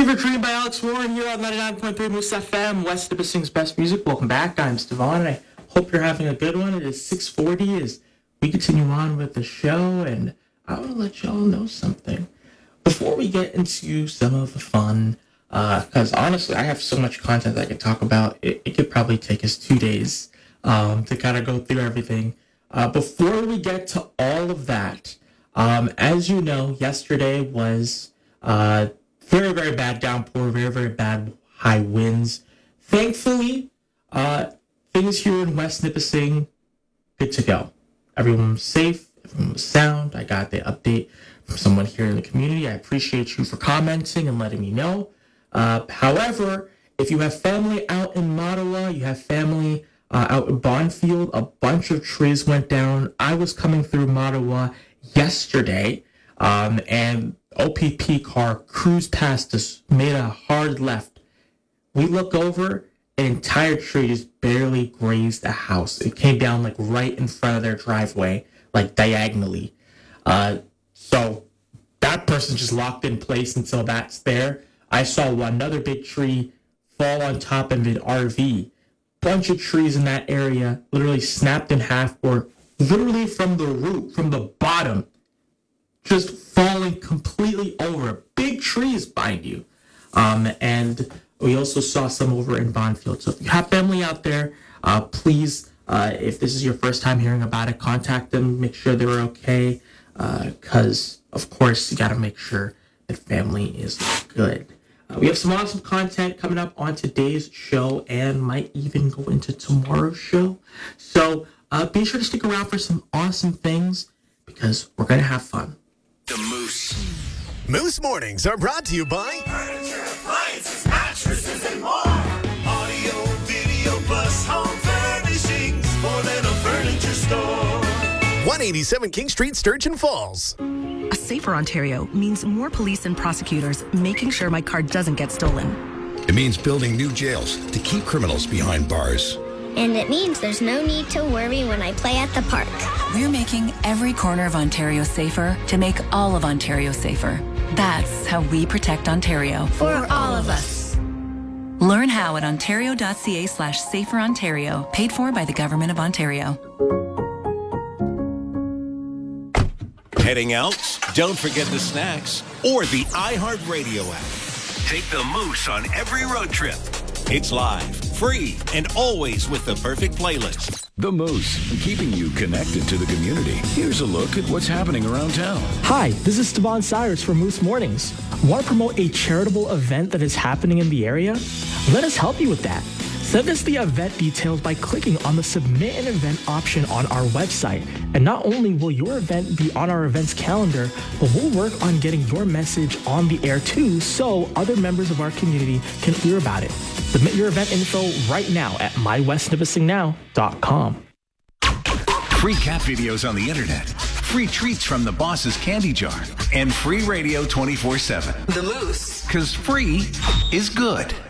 Fever Dream by Alex Warren here on 99.3 Moose FM, West Nipissing's best music. Welcome back. I'm Stevan, and I hope you're having a good one. It is 6:40 as we continue on with the show, and I want to let y'all know something. Before we get into some of the fun, because honestly, I have so much content that I could talk about, it could probably take us 2 days to kind of go through everything. Before we get to all of that, as you know, yesterday was very, very bad downpour, very, very bad high winds. Thankfully, things here in West Nipissing, good to go. Everyone was safe, everyone was sound. I got the update from someone here in the community. I appreciate you for commenting and letting me know. However, if you have family out in Mattawa, you have family out in Bonfield, a bunch of trees went down. I was coming through Mattawa yesterday, and OPP car cruised past us, made a hard left. We look over, an entire tree just barely grazed a house. It came down like right in front of their driveway, like diagonally. So that person just locked in place until that's there. I saw another big tree fall on top of an RV. Bunch of trees in that area literally snapped in half, or literally from the root, from the bottom, just falling completely over. Big trees behind you. And we also saw some over in Bonfield. So if you have family out there, please, if this is your first time hearing about it, contact them, make sure they're okay. Because, of course, you got to make sure that family is good. We have some awesome content coming up on today's show and might even go into tomorrow's show. So be sure to stick around for some awesome things because we're going to have fun. The Moose. Moose Mornings are brought to you by Furniture, appliances, mattresses, and more. Audio, video, plus home furnishings. More than a furniture store. 187 King Street, Sturgeon Falls. A safer Ontario means more police and prosecutors making sure my car doesn't get stolen. It means building new jails to keep criminals behind bars. And it means there's no need to worry when I play at the park. We're making every corner of Ontario safer to make all of Ontario safer. That's how we protect Ontario. For all of us. Learn how at ontario.ca/saferontario, paid for by the Government of Ontario. Heading out? Don't forget the snacks or the iHeartRadio app. Take the Moose on every road trip. It's live, free, and always with the perfect playlist. The Moose, keeping you connected to the community. Here's a look at what's happening around town. Hi, this is Stevan Cyrus from Moose Mornings. Want to promote a charitable event that is happening in the area? Let us help you with that. Send us the event details by clicking on the Submit an Event option on our website. And not only will your event be on our events calendar, but we'll work on getting your message on the air too so other members of our community can hear about it. Submit your event info right now at mywestnipissingnow.com. Free cat videos on the internet, free treats from the boss's candy jar, and free radio 24/7. The Moose. Because free is good.